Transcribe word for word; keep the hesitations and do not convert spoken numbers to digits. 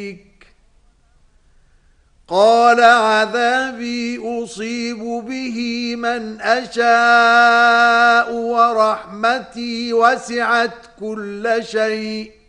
قال عذابي أصيب به من أشاء ورحمتي وسعت كل شيء